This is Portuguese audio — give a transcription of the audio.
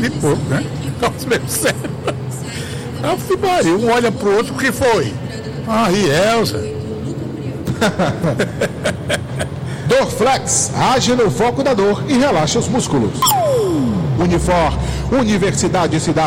de porco, né? Nossa, mesmo sério. Um olha pro outro, o que foi? Rielza. Dorflex, age no foco da dor e relaxa os músculos. Universidade Cidade